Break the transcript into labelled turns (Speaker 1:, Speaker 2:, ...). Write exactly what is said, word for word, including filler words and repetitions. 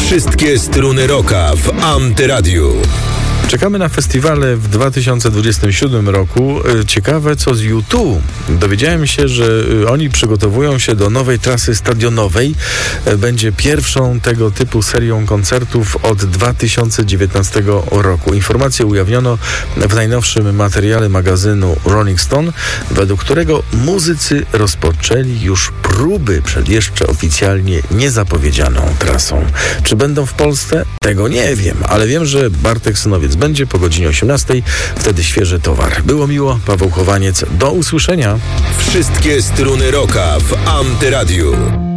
Speaker 1: Wszystkie struny rocka w Antyradiu.
Speaker 2: Czekamy na festiwale w dwa tysiące dwudziestym siódmym roku. Ciekawe co z U dwa. Dowiedziałem się, że oni przygotowują się do nowej trasy stadionowej. Będzie pierwszą tego typu serią koncertów od dwa tysiące dziewiętnastego roku. Informacje ujawniono w najnowszym materiale magazynu Rolling Stone, według którego muzycy rozpoczęli już próby przed jeszcze oficjalnie niezapowiedzianą trasą. Czy będą w Polsce? Tego nie wiem, ale wiem, że Bartek Synowiec będzie po godzinie osiemnastej. Wtedy świeży towar. Było miło. Paweł Chowaniec. Do usłyszenia.
Speaker 1: Wszystkie struny rocka w Antyradiu.